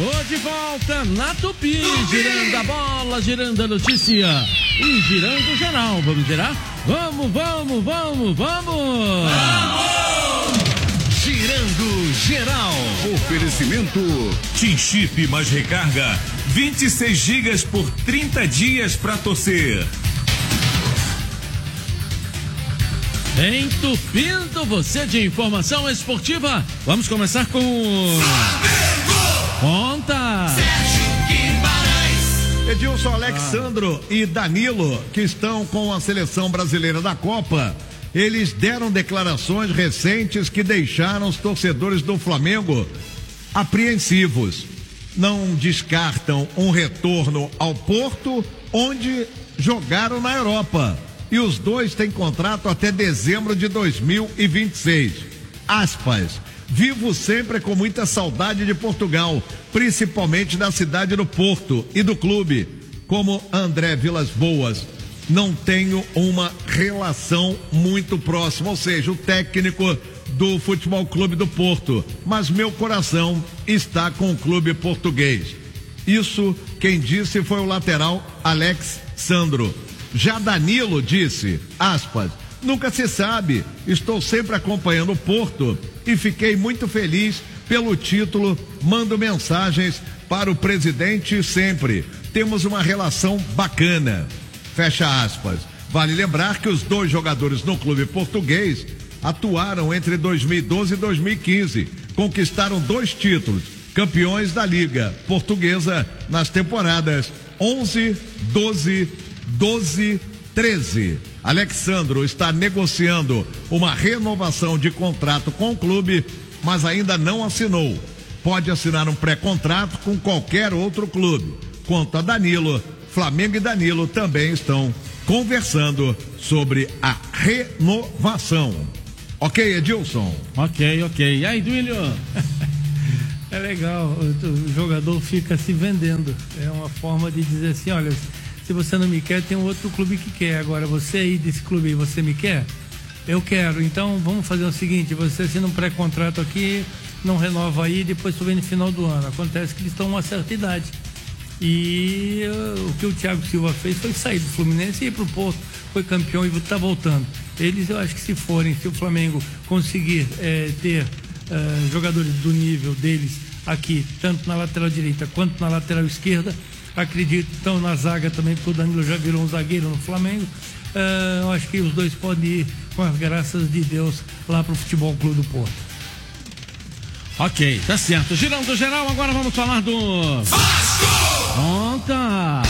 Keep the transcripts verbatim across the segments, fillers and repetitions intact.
Tô de volta na Tupi, girando a bola, girando a notícia e girando o geral. Vamos girar? Vamos, vamos, vamos, vamos! Vamos! Girando geral. Oferecimento Tim Chip mais recarga vinte e seis gigas por trinta dias pra torcer. Entupindo você de informação esportiva. Vamos começar com Conta Edilson, Alexandro ah. e Danilo, que estão com a seleção brasileira da Copa, eles deram declarações recentes que deixaram os torcedores do Flamengo apreensivos. Não descartam um retorno ao Porto, onde jogaram na Europa. E os dois têm contrato até dezembro de dois mil e vinte e seis. Aspas. Vivo sempre com muita saudade de Portugal, principalmente da cidade do Porto e do clube. Como André Vilas Boas, não tenho uma relação muito próxima, ou seja, o técnico do Futebol Clube do Porto, mas meu coração está com o clube português. Isso quem disse foi o lateral Alex Sandro. Já Danilo disse, aspas, nunca se sabe, estou sempre acompanhando o Porto e fiquei muito feliz pelo título, mando mensagens para o presidente sempre, temos uma relação bacana, fecha aspas. Vale lembrar que os dois jogadores no clube português atuaram entre dois mil e doze e dois mil e quinze, conquistaram dois títulos, campeões da Liga Portuguesa nas temporadas onze, doze, doze, treze. Alexandro está negociando uma renovação de contrato com o clube, mas ainda não assinou. Pode assinar um pré-contrato com qualquer outro clube. Quanto a Danilo, Flamengo e Danilo também estão conversando sobre a renovação. Ok, Edilson? Ok, ok. E aí, Duílio? É legal, o jogador fica se vendendo. É uma forma de dizer assim, olha, se você não me quer, tem um outro clube que quer. Agora, você aí desse clube, você me quer? Eu quero. Então, vamos fazer o seguinte, você assina um pré-contrato aqui, não renova aí, depois tu vem no final do ano. Acontece que eles estão uma certa idade. E uh, o que o Thiago Silva fez foi sair do Fluminense e ir pro Porto. Foi campeão e está voltando. Eles, eu acho que se forem, se o Flamengo conseguir eh, ter uh, jogadores do nível deles aqui, tanto na lateral direita quanto na lateral esquerda, acredito que estão na zaga também, porque o Danilo já virou um zagueiro no Flamengo. Uh, eu acho que os dois podem ir, com as graças de Deus, lá pro Futebol Clube do Porto. Ok, tá certo. Girando geral, agora vamos falar do Vasco! Conta!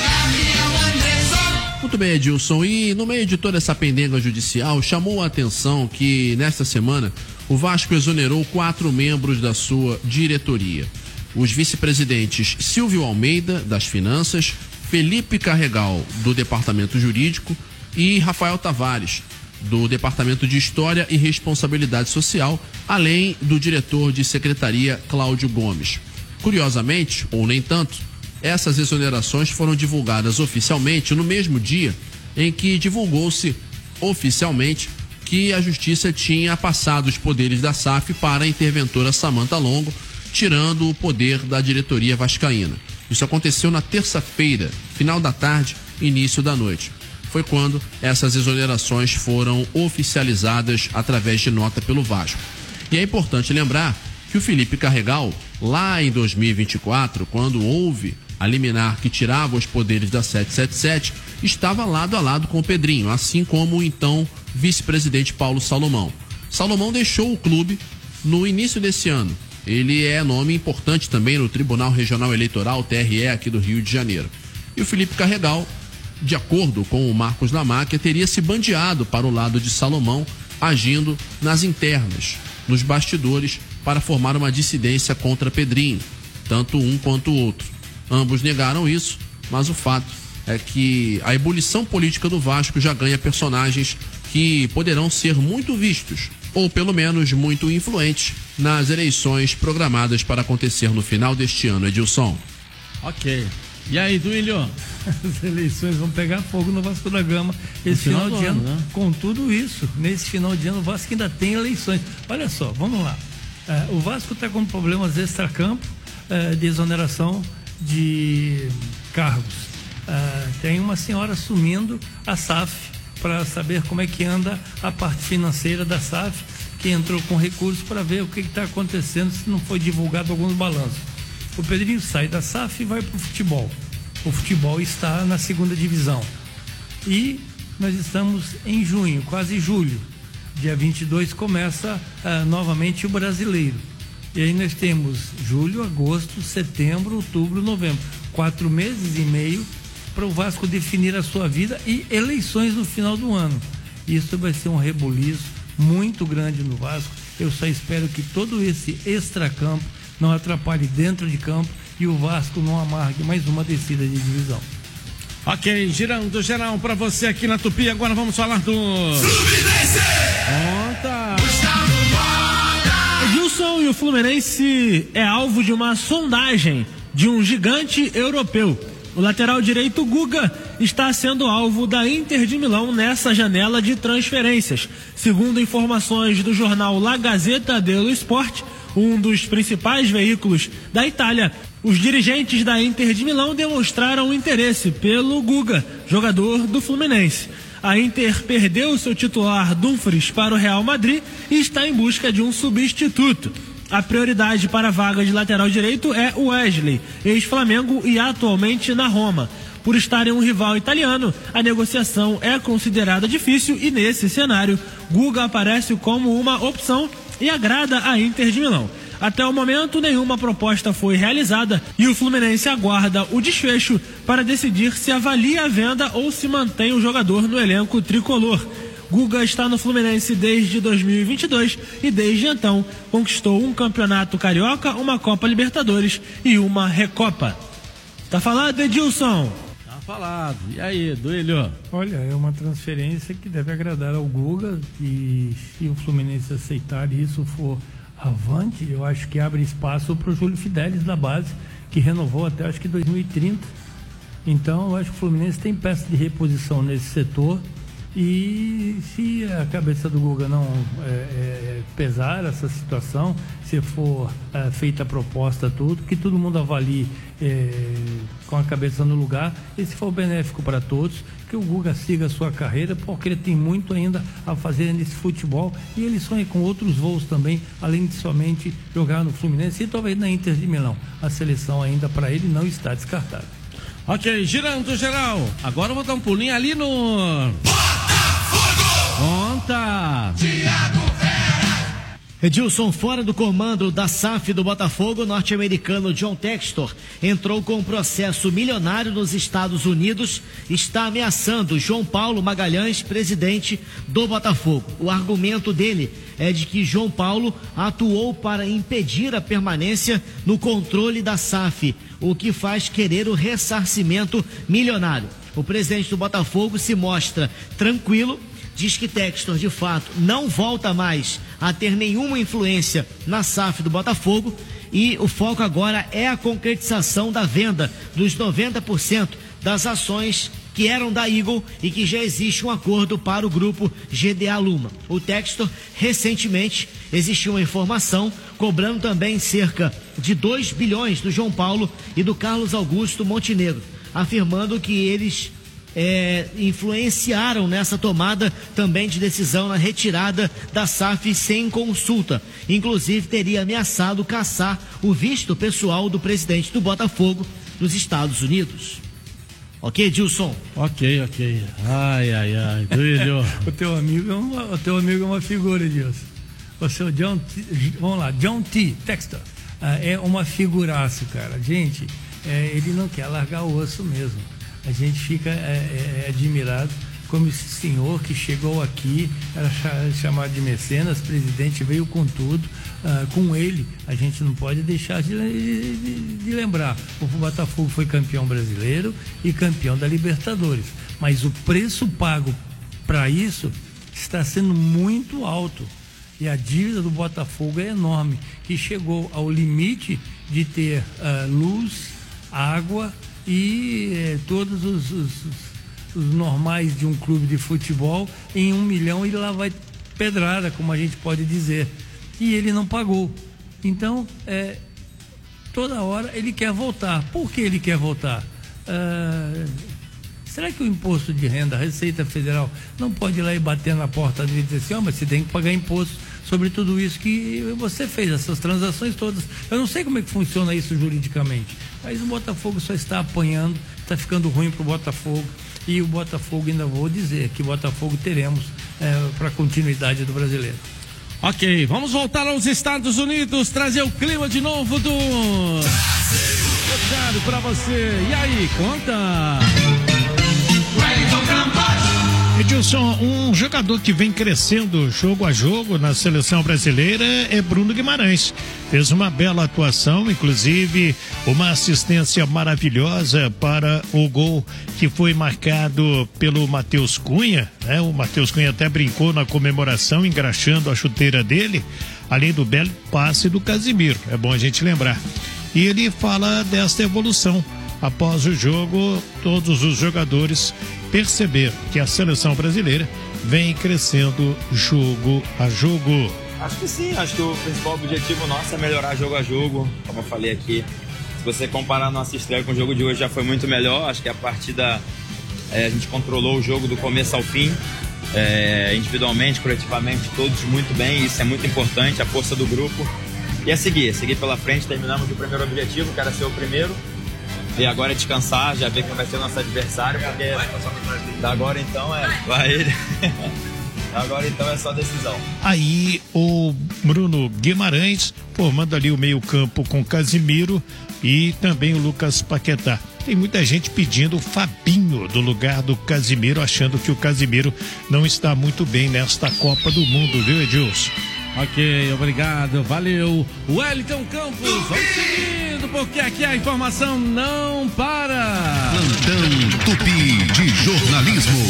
Muito bem, Edilson, e no meio de toda essa pendenga judicial, chamou a atenção que nesta semana o Vasco exonerou quatro membros da sua diretoria. Os vice-presidentes Silvio Almeida, das Finanças, Felipe Carregal, do Departamento Jurídico, e Rafael Tavares, do Departamento de História e Responsabilidade Social, além do diretor de Secretaria, Cláudio Gomes. Curiosamente, ou nem tanto, essas exonerações foram divulgadas oficialmente no mesmo dia em que divulgou-se oficialmente que a Justiça tinha passado os poderes da S A F para a interventora Samantha Longo, tirando o poder da diretoria vascaína. Isso aconteceu na terça-feira, final da tarde, início da noite. Foi quando essas exonerações foram oficializadas através de nota pelo Vasco. E é importante lembrar que o Felipe Carregal, lá em dois mil e vinte e quatro, quando houve a liminar que tirava os poderes da setecentos e setenta e sete, estava lado a lado com o Pedrinho, assim como o então vice-presidente Paulo Salomão. Salomão deixou o clube no início desse ano. Ele é nome importante também no Tribunal Regional Eleitoral, T R E, aqui do Rio de Janeiro. E o Felipe Carregal, de acordo com o Marcos Lamáquia, teria se bandeado para o lado de Salomão, agindo nas internas, nos bastidores, para formar uma dissidência contra Pedrinho, tanto um quanto o outro. Ambos negaram isso, mas o fato é que a ebulição política do Vasco já ganha personagens que poderão ser muito vistos, ou pelo menos muito influentes, nas eleições programadas para acontecer no final deste ano, Edilson. Ok. E aí, Duílio? As eleições vão pegar fogo no Vasco da Gama esse final, final de ano, ano né? Com tudo isso, nesse final de ano o Vasco ainda tem eleições. Olha só, vamos lá. Uh, o Vasco está com problemas extracampo. uh, de exoneração de cargos. Uh, tem uma senhora assumindo a S A F para saber como é que anda a parte financeira da S A F, que entrou com recursos para ver o que está acontecendo, se não foi divulgado alguns balanços. O Pedrinho sai da S A F e vai para o futebol. O futebol está na segunda divisão. E nós estamos em junho, quase julho. Dia vinte e dois começa uh, novamente o Brasileiro. E aí nós temos julho, agosto, setembro, outubro, novembro. Quatro meses e meio para o Vasco definir a sua vida e eleições no final do ano. Isso vai ser um rebuliço muito grande no Vasco. Eu só espero que todo esse extracampo não atrapalhe dentro de campo e o Vasco não amargue mais uma descida de divisão. Ok, girando geral para você aqui na Tupi. Agora vamos falar do Fluminense! Conta! Edilson, e o Fluminense é alvo de uma sondagem de um gigante europeu. O lateral direito Guga está sendo alvo da Inter de Milão nessa janela de transferências. Segundo informações do jornal La Gazzetta dello Sport, um dos principais veículos da Itália, os dirigentes da Inter de Milão demonstraram interesse pelo Guga, jogador do Fluminense. A Inter perdeu seu titular Dumfries para o Real Madrid e está em busca de um substituto. A prioridade para a vaga de lateral direito é o Wesley, ex-Flamengo e atualmente na Roma. Por estar em um rival italiano, a negociação é considerada difícil e nesse cenário, Guga aparece como uma opção e agrada a Inter de Milão. Até o momento, nenhuma proposta foi realizada e o Fluminense aguarda o desfecho para decidir se avalia a venda ou se mantém o jogador no elenco tricolor. Guga está no Fluminense desde dois mil e vinte e dois e desde então conquistou um campeonato carioca, uma Copa Libertadores e uma Recopa. Tá falado, Edilson? Tá falado. E aí, Duílio? Olha, é uma transferência que deve agradar ao Guga e se o Fluminense aceitar isso for avante, eu acho que abre espaço para o Júlio Fidelis da base, que renovou até acho que dois mil e trinta. Então eu acho que o Fluminense tem peça de reposição nesse setor. E se a cabeça do Guga não é, é, pesar essa situação, se for é, feita a proposta, tudo, que todo mundo avalie é, com a cabeça no lugar, e se for benéfico para todos, que o Guga siga a sua carreira, porque ele tem muito ainda a fazer nesse futebol e ele sonha com outros voos também, além de somente jogar no Fluminense e talvez na Inter de Milão. A seleção ainda para ele não está descartada. Ok, girando geral. Agora eu vou dar um pulinho ali no Conta! Edilson, fora do comando da S A F do Botafogo, o norte-americano John Textor entrou com um processo milionário nos Estados Unidos, está ameaçando João Paulo Magalhães, presidente do Botafogo. O argumento dele é de que João Paulo atuou para impedir a permanência no controle da S A F, o que faz querer o ressarcimento milionário. O presidente do Botafogo se mostra tranquilo, diz que Textor, de fato, não volta mais a ter nenhuma influência na S A F do Botafogo e o foco agora é a concretização da venda dos noventa por cento das ações que eram da Eagle e que já existe um acordo para o grupo G D A Luma. O Textor, recentemente, existiu uma informação cobrando também cerca de dois bilhões do João Paulo e do Carlos Augusto Montenegro, afirmando que eles É, influenciaram nessa tomada também de decisão na retirada da S A F sem consulta. Inclusive teria ameaçado caçar o visto pessoal do presidente do Botafogo nos Estados Unidos. Ok, Edilson? Ok, ok. Ai, ai, ai. Duílio. o, teu amigo é uma, o teu amigo é uma figura, Edilson. O seu John T, vamos lá, John T. Textor é uma figuraça, cara. Gente, é, ele não quer largar o osso mesmo. A gente fica é, é, admirado como esse senhor que chegou aqui, era chamado de mecenas, presidente, veio com tudo, uh, com ele, a gente não pode deixar de, de, de lembrar, o Botafogo foi campeão brasileiro e campeão da Libertadores, mas o preço pago para isso está sendo muito alto, e a dívida do Botafogo é enorme, que chegou ao limite de ter uh, luz, água e eh, todos os, os, os normais de um clube de futebol em um milhão e lá vai pedrada, como a gente pode dizer, e ele não pagou. Então, é, toda hora ele quer voltar. Por que ele quer voltar? Ah, será que o imposto de renda, a Receita Federal, não pode ir lá e bater na porta dele e dizer assim, ó, oh, mas você tem que pagar imposto sobre tudo isso que você fez, essas transações todas. Eu não sei como é que funciona isso juridicamente, mas o Botafogo só está apanhando, está ficando ruim para o Botafogo, e o Botafogo, ainda vou dizer que o Botafogo teremos é, para a continuidade do brasileiro. Ok, vamos voltar aos Estados Unidos, trazer o clima de novo do Obrigado para você. E aí, conta? Edilson, um jogador que vem crescendo jogo a jogo na seleção brasileira é Bruno Guimarães. Fez uma bela atuação, inclusive uma assistência maravilhosa para o gol que foi marcado pelo Matheus Cunha, né? O Matheus Cunha até brincou na comemoração, engraxando a chuteira dele, além do belo passe do Casimiro, é bom a gente lembrar. E ele fala desta evolução. Após o jogo, todos os jogadores perceberam que a seleção brasileira vem crescendo jogo a jogo. Acho que sim, acho que o principal objetivo nosso é melhorar jogo a jogo, como eu falei aqui. Se você comparar a nossa estreia com o jogo de hoje, já foi muito melhor. Acho que a partida, é, a gente controlou o jogo do começo ao fim, é, individualmente, coletivamente, todos muito bem. Isso é muito importante, a força do grupo. E é seguir, seguir pela frente. Terminamos o primeiro objetivo, que era ser o primeiro. E agora é descansar, já ver quem vai ser o nosso adversário, porque da agora então é. Vai ele. Agora então é só decisão. Aí o Bruno Guimarães formando ali o meio-campo com Casimiro e também o Lucas Paquetá. Tem muita gente pedindo o Fabinho do lugar do Casimiro, achando que o Casimiro não está muito bem nesta Copa do Mundo, viu, Edilson? Ok, obrigado, valeu. Wellington Campos, vamos seguindo, porque aqui a informação não para. Plantão Tupi de jornalismo.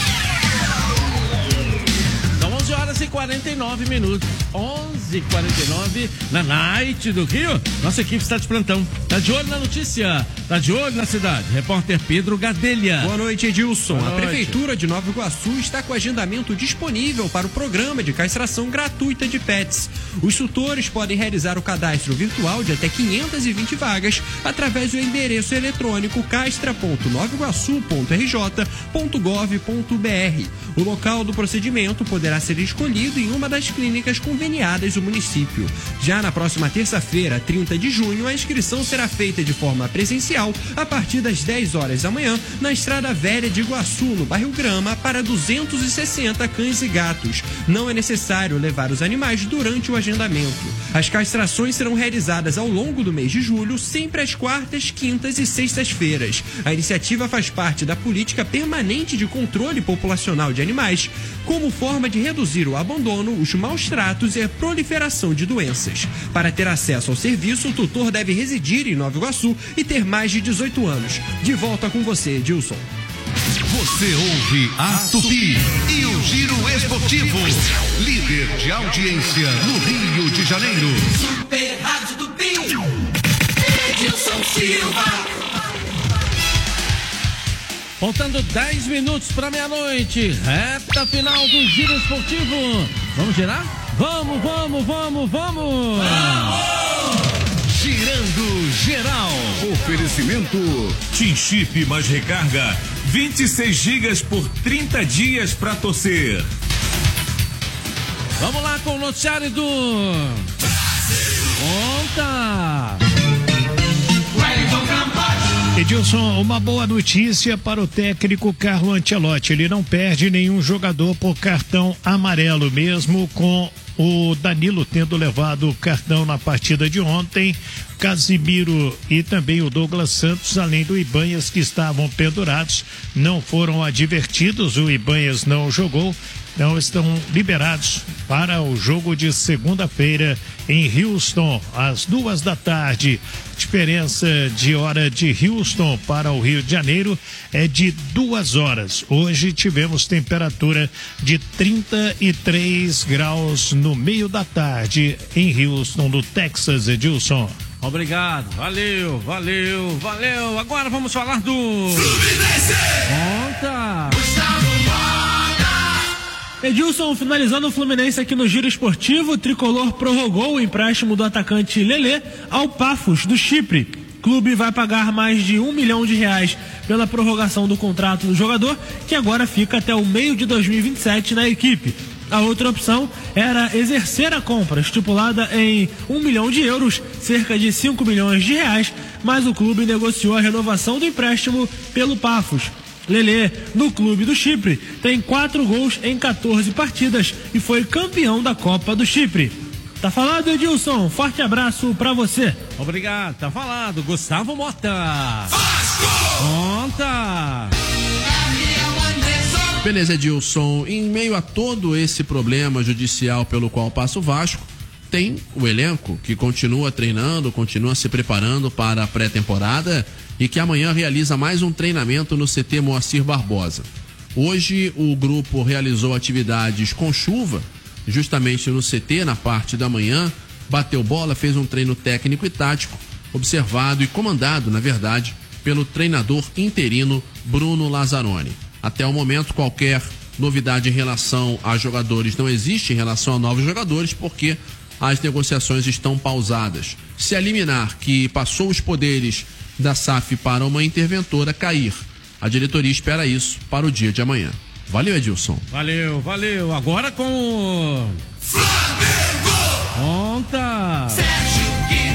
São onze horas e quarenta e nove minutos. onze e quarenta e nove na Night do Rio. Nossa equipe está de plantão. Tá de olho na notícia, tá de olho na cidade. Repórter Pedro Gadelha. Boa noite, Edilson. Boa a noite. Prefeitura de Nova Iguaçu está com agendamento disponível para o programa de castração gratuita de pets. Os tutores podem realizar o cadastro virtual de até quinhentas e vinte vagas através do endereço eletrônico castra ponto nova iguaçu ponto r j ponto gov ponto b r. O local do procedimento poderá ser escolhido em uma das clínicas conveniadas do município. Já na próxima terça-feira, trinta de junho, a inscrição será feita de forma presencial a partir das dez horas da manhã na Estrada Velha de Iguaçu, no bairro Grama, para duzentos e sessenta cães e gatos. Não é necessário levar os animais durante o agendamento. As castrações serão realizadas ao longo do mês de julho, sempre às quartas, quintas e sextas-feiras. A iniciativa faz parte da política permanente de controle populacional de animais, como forma de reduzir o abandono, os maus tratos e a proliferação de doenças. Para ter acesso ao serviço, o tutor deve residir em Nova Iguaçu e ter mais de dezoito anos. De volta com você, Edilson. Você ouve a Tupi e o Giro Esportivo, líder de audiência no Rio de Janeiro. Super Rádio Tupi, Edilson Silva. Faltando dez minutos para meia-noite, reta final do Giro Esportivo. Vamos girar? Vamos, vamos, vamos, vamos! Vamos! Girando Geral. Oferecimento Tim Chip mais recarga, vinte e seis gigas por trinta dias para torcer. Vamos lá com o noticiário do Conta. Edilson, uma boa notícia para o técnico Carlo Ancelotti. Ele não perde nenhum jogador por cartão amarelo, mesmo com o Danilo tendo levado o cartão na partida de ontem. Casimiro e também o Douglas Santos, além do Ibanhas, que estavam pendurados, não foram advertidos. O Ibanhas não jogou, então estão liberados para o jogo de segunda-feira em Houston, às duas da tarde. Diferença de hora de Houston para o Rio de Janeiro é de duas horas. Hoje tivemos temperatura de trinta e três graus no meio da tarde em Houston, no Texas, Edilson. Obrigado, valeu, valeu, valeu. Agora vamos falar do Fluminense. Conta. Edilson, finalizando o Fluminense aqui no Giro Esportivo, o Tricolor prorrogou o empréstimo do atacante Lelê ao Pafos, do Chipre. O clube vai pagar mais de um milhão de reais pela prorrogação do contrato do jogador, que agora fica até o meio de dois mil e vinte e sete na equipe. A outra opção era exercer a compra, estipulada em um milhão de euros, cerca de cinco milhões de reais, mas o clube negociou a renovação do empréstimo pelo Pafos. Lelê, no clube do Chipre, tem quatro gols em quatorze partidas e foi campeão da Copa do Chipre. Tá falado, Edilson? Forte abraço pra você. Obrigado, tá falado. Gustavo Mota. Conta! Beleza, Edilson. Em meio a todo esse problema judicial pelo qual passa o Vasco, tem o elenco que continua treinando, continua se preparando para a pré-temporada e que amanhã realiza mais um treinamento no C T Moacir Barbosa. Hoje o grupo realizou atividades com chuva, justamente no C T, na parte da manhã, bateu bola, fez um treino técnico e tático, observado e comandado, na verdade, pelo treinador interino Bruno Lazzaroni. Até o momento, qualquer novidade em relação a jogadores não existe, em relação a novos jogadores, porque as negociações estão pausadas. Se a liminar que passou os poderes da S A F para uma interventora cair, a diretoria espera isso para o dia de amanhã. Valeu, Edilson. Valeu, valeu. Agora com o Flamengo. Conta. Sérgio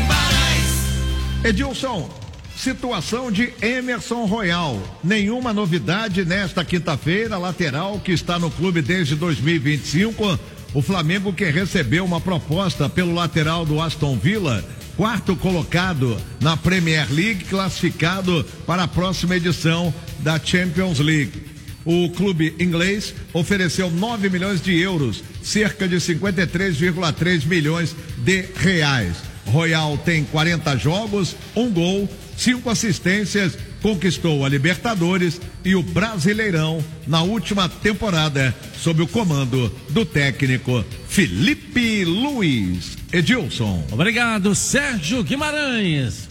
Guimarães. Edilson, situação de Emerson Royal. Nenhuma novidade nesta quinta-feira. Lateral que está no clube desde dois mil e vinte e cinco. O Flamengo que recebeu uma proposta pelo lateral do Aston Villa, quarto colocado na Premier League, classificado para a próxima edição da Champions League. O clube inglês ofereceu nove milhões de euros, cerca de cinquenta e três vírgula três milhões de reais. Royal tem quarenta jogos, um gol, cinco assistências, conquistou a Libertadores e o Brasileirão na última temporada, sob o comando do técnico Felipe Luiz. Edilson. Obrigado, Sérgio Guimarães.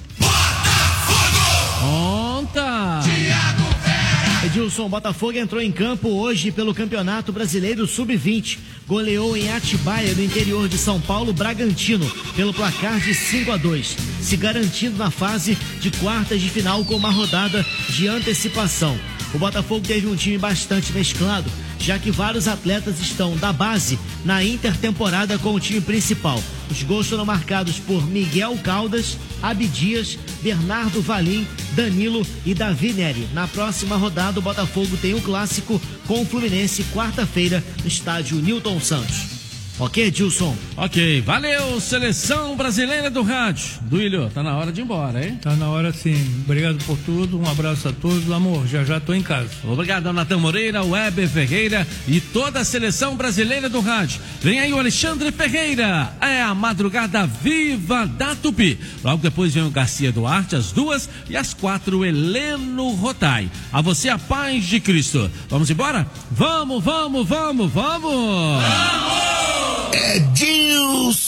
Botafogo. Conta. Thiago Edilson, Botafogo entrou em campo hoje pelo Campeonato Brasileiro sub vinte. Goleou em Atibaia, no interior de São Paulo, Bragantino, pelo placar de cinco a dois, se garantindo na fase de quartas de final com uma rodada de antecipação. O Botafogo teve um time bastante mesclado, já que vários atletas estão da base na intertemporada com o time principal. Os gols foram marcados por Miguel Caldas, Abdias, Bernardo Valim, Danilo e Davi Neri. Na próxima rodada, o Botafogo tem um clássico com o Fluminense, quarta-feira, no estádio Newton Santos. Ok, Edilson? Ok, valeu, Seleção Brasileira do Rádio. Duílio, tá na hora de ir embora, hein? Tá na hora sim. Obrigado por tudo, um abraço a todos. Amor, já já tô em casa. Obrigado, Natan Moreira, Weber Ferreira e toda a Seleção Brasileira do Rádio. Vem aí o Alexandre Ferreira, é a madrugada viva da Tupi. Logo depois vem o Garcia Duarte, às duas, e às quatro, Heleno Rotai. A você a paz de Cristo. Vamos embora? Vamos, vamos, vamos, vamos! Edilson.